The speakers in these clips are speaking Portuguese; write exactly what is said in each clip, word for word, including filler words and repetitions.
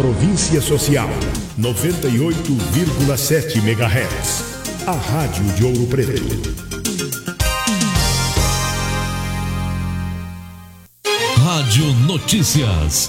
província social. noventa e oito vírgula sete megahertz. A Rádio de Ouro Preto. Rádio Notícias.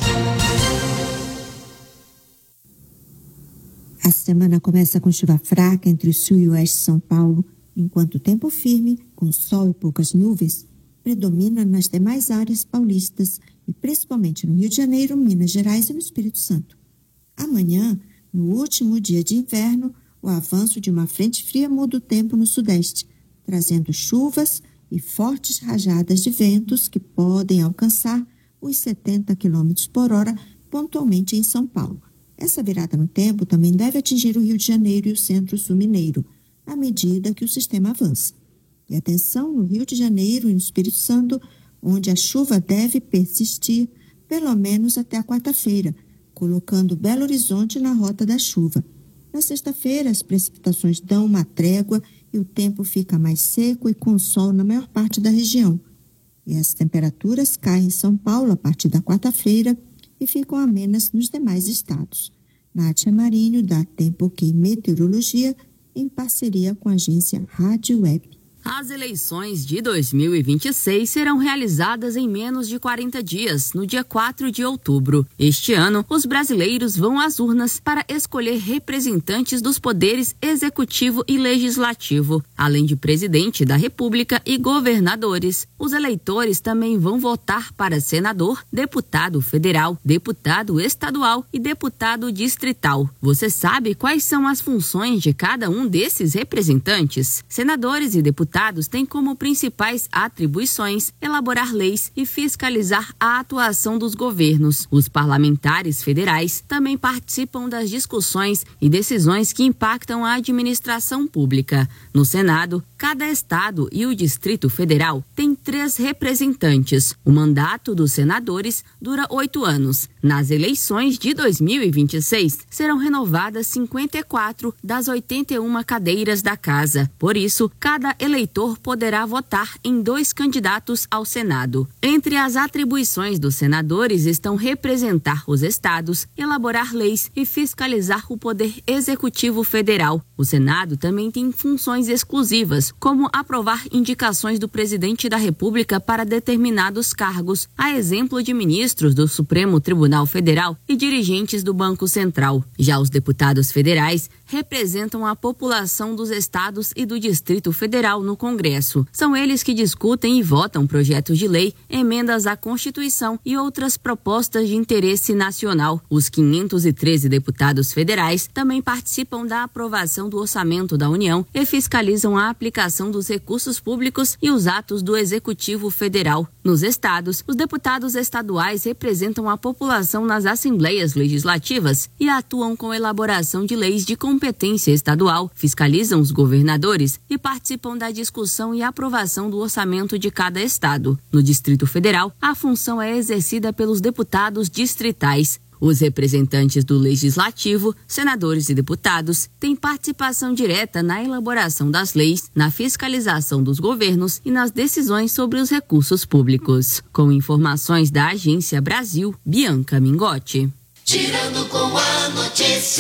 A semana começa com chuva fraca entre o sul e o oeste de São Paulo, enquanto o tempo firme, com sol e poucas nuvens, predomina nas demais áreas paulistas e principalmente no Rio de Janeiro, Minas Gerais e no Espírito Santo. Amanhã, no último dia de inverno, o avanço de uma frente fria muda o tempo no sudeste, trazendo chuvas e fortes rajadas de ventos que podem alcançar os setenta quilômetros por hora pontualmente em São Paulo. Essa virada no tempo também deve atingir o Rio de Janeiro e o centro-sul mineiro, à medida que o sistema avança. E atenção no Rio de Janeiro e no Espírito Santo, onde a chuva deve persistir pelo menos até a quarta-feira, colocando Belo Horizonte na rota da chuva. Na sexta-feira, as precipitações dão uma trégua e o tempo fica mais seco e com sol na maior parte da região. E as temperaturas caem em São Paulo a partir da quarta-feira e ficam amenas nos demais estados. Nátia Marinho, da Tempo Ok Meteorologia, em parceria com a agência Rádio Web. As eleições de dois mil e vinte e seis serão realizadas em menos de quarenta dias, no dia quatro de outubro. Este ano, os brasileiros vão às urnas para escolher representantes dos poderes executivo e legislativo, além de presidente da República e governadores. Os eleitores também vão votar para senador, deputado federal, deputado estadual e deputado distrital. Você sabe quais são as funções de cada um desses representantes? Senadores e deputados têm como principais atribuições elaborar leis e fiscalizar a atuação dos governos. Os parlamentares federais também participam das discussões e decisões que impactam a administração pública. No Senado, cada estado e o Distrito Federal tem três representantes. O mandato dos senadores dura oito anos. Nas eleições de dois mil e vinte e seis, serão renovadas cinquenta e quatro das oitenta e uma cadeiras da casa. Por isso, cada eleitor poderá votar em dois candidatos ao Senado. Entre as atribuições dos senadores estão representar os estados, elaborar leis e fiscalizar o poder executivo federal. O Senado também tem funções exclusivas, como aprovar indicações do presidente da República para determinados cargos, a exemplo de ministros do Supremo Tribunal Federal e dirigentes do Banco Central. Já os deputados federais representam a população dos estados e do Distrito Federal no Congresso. São eles que discutem e votam projetos de lei, emendas à Constituição e outras propostas de interesse nacional. Os quinhentos e treze deputados federais também participam da aprovação do orçamento da União e fiscalizam a aplicação dos recursos públicos e os atos do Executivo Federal. Nos estados, os deputados estaduais representam a população nas assembleias legislativas e atuam com elaboração de leis de competência estadual, fiscalizam os governadores e participam da discussão e aprovação do orçamento de cada estado. No Distrito Federal, a função é exercida pelos deputados distritais. Os representantes do Legislativo, senadores e deputados, têm participação direta na elaboração das leis, na fiscalização dos governos e nas decisões sobre os recursos públicos. Com informações da Agência Brasil, Bianca Mingotti. Girando com a notícia.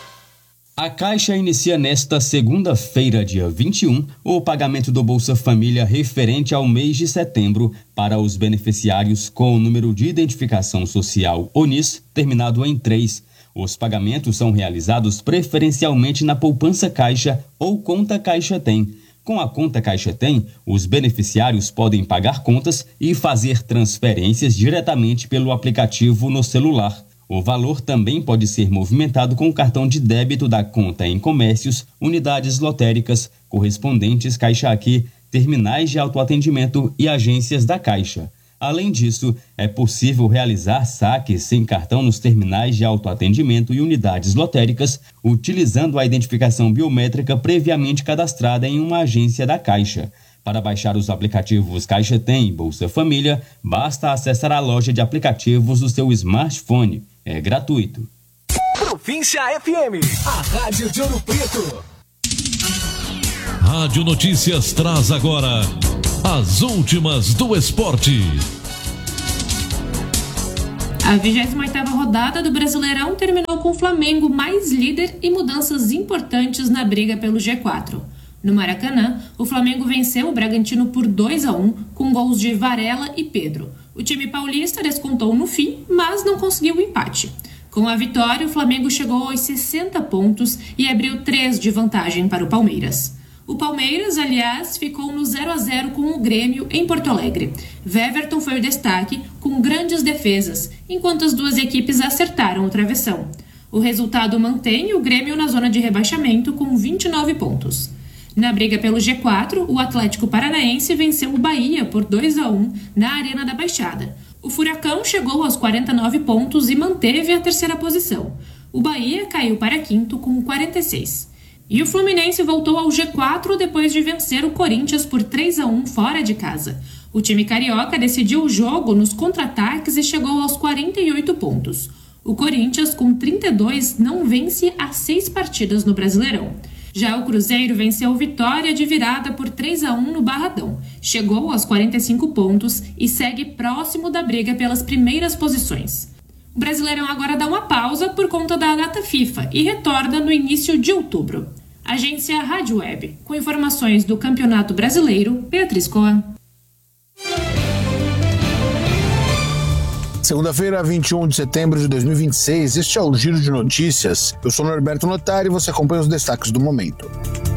A Caixa inicia nesta segunda-feira, dia vinte e um, o pagamento do Bolsa Família referente ao mês de setembro para os beneficiários com o número de identificação social O N I S terminado em três. Os pagamentos são realizados preferencialmente na poupança Caixa ou conta Caixa Tem. Com a conta Caixa Tem, os beneficiários podem pagar contas e fazer transferências diretamente pelo aplicativo no celular. O valor também pode ser movimentado com o cartão de débito da conta em comércios, unidades lotéricas, correspondentes Caixa Aqui, terminais de autoatendimento e agências da Caixa. Além disso, é possível realizar saques sem cartão nos terminais de autoatendimento e unidades lotéricas, utilizando a identificação biométrica previamente cadastrada em uma agência da Caixa. Para baixar os aplicativos Caixa Tem e Bolsa Família, basta acessar a loja de aplicativos do seu smartphone. É gratuito. Província F M, a rádio de Ouro Preto. Rádio Notícias traz agora as últimas do esporte. A vigésima oitava rodada do Brasileirão terminou com o Flamengo mais líder e mudanças importantes na briga pelo G quatro. No Maracanã, o Flamengo venceu o Bragantino por dois a um, com gols de Varela e Pedro. O time paulista descontou no fim, mas não conseguiu o empate. Com a vitória, o Flamengo chegou aos sessenta pontos e abriu três de vantagem para o Palmeiras. O Palmeiras, aliás, ficou no zero a zero com o Grêmio em Porto Alegre. Weverton foi o destaque, com grandes defesas, enquanto as duas equipes acertaram o travessão. O resultado mantém o Grêmio na zona de rebaixamento com vinte e nove pontos. Na briga pelo G quatro, o Atlético Paranaense venceu o Bahia por dois a um na Arena da Baixada. O Furacão chegou aos quarenta e nove pontos e manteve a terceira posição. O Bahia caiu para quinto com quarenta e seis. E o Fluminense voltou ao G quatro depois de vencer o Corinthians por três a um fora de casa. O time carioca decidiu o jogo nos contra-ataques e chegou aos quarenta e oito pontos. O Corinthians, com trinta e dois, não vence há seis partidas no Brasileirão. Já o Cruzeiro venceu o Vitória de virada por três a um no Barradão. Chegou aos quarenta e cinco pontos e segue próximo da briga pelas primeiras posições. O Brasileirão agora dá uma pausa por conta da data FIFA e retorna no início de outubro. Agência Rádio Web. Com informações do Campeonato Brasileiro, Beatriz Coa. Segunda-feira, vinte e um de setembro de dois mil e vinte e seis, este é o Giro de Notícias. Eu sou Norberto Notari e você acompanha os destaques do momento.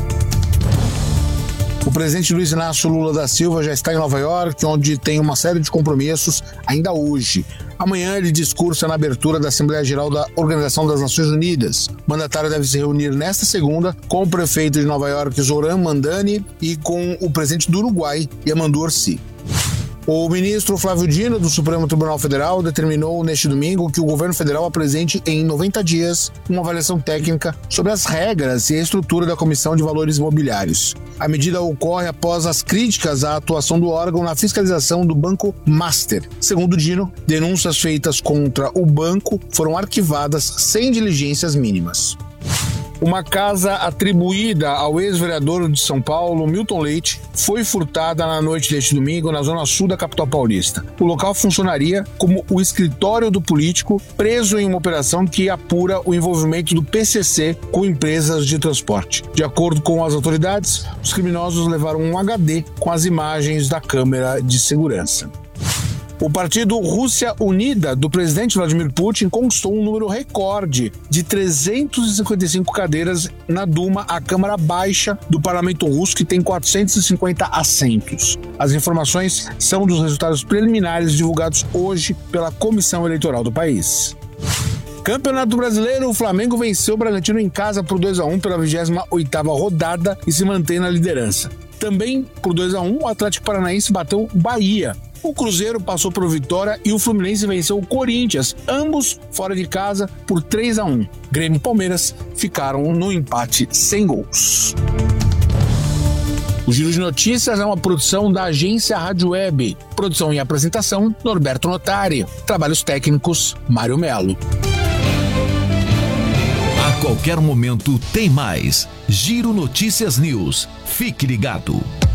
O presidente Luiz Inácio Lula da Silva já está em Nova York, onde tem uma série de compromissos ainda hoje. Amanhã ele discursa na abertura da Assembleia Geral da Organização das Nações Unidas. O mandatário deve se reunir nesta segunda com o prefeito de Nova York, Zoran Mandani, e com o presidente do Uruguai, Yamandu Orsi. O ministro Flávio Dino, do Supremo Tribunal Federal, determinou neste domingo que o governo federal apresente em noventa dias uma avaliação técnica sobre as regras e a estrutura da Comissão de Valores Imobiliários. A medida ocorre após as críticas à atuação do órgão na fiscalização do Banco Master. Segundo Dino, denúncias feitas contra o banco foram arquivadas sem diligências mínimas. Uma casa atribuída ao ex-vereador de São Paulo, Milton Leite, foi furtada na noite deste domingo na zona sul da capital paulista. O local funcionaria como o escritório do político, preso em uma operação que apura o envolvimento do P C C com empresas de transporte. De acordo com as autoridades, os criminosos levaram um H D com as imagens da câmera de segurança. O partido Rússia Unida, do presidente Vladimir Putin, conquistou um número recorde de trezentas e cinquenta e cinco cadeiras na Duma, a Câmara Baixa do Parlamento Russo, que tem quatrocentos e cinquenta assentos. As informações são dos resultados preliminares divulgados hoje pela Comissão Eleitoral do país. Campeonato Brasileiro, o Flamengo venceu o Bragantino em casa por dois a um pela vigésima oitava rodada e se mantém na liderança. Também por dois a um, o Atlético Paranaense bateu o Bahia. O Cruzeiro passou por Vitória e o Fluminense venceu o Corinthians, ambos fora de casa, por três a um. Grêmio e Palmeiras ficaram no empate sem gols. O Giro de Notícias é uma produção da agência Rádio Web. Produção e apresentação, Norberto Notari. Trabalhos técnicos, Mário Melo. A qualquer momento tem mais. Giro Notícias News. Fique ligado.